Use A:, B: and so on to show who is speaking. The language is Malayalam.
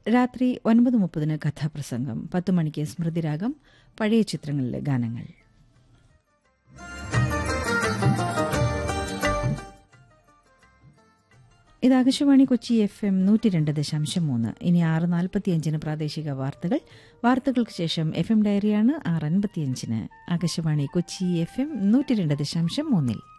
A: രാത്രി 9:30 കഥാപ്രസംഗം, 10 മണിക്ക് സ്മൃതിരാഗം, പഴയ ചിത്രങ്ങളിലെ ഗാനങ്ങൾ. ഇത് ആകാശവാണി കൊച്ചി FM 102.3. ഇനി 6:45 പ്രാദേശിക വാർത്തകൾ. വാർത്തകൾക്ക് ശേഷം FM ഡയറിയാണ് 6:55. ആകാശവാണി കൊച്ചി FM 102.3.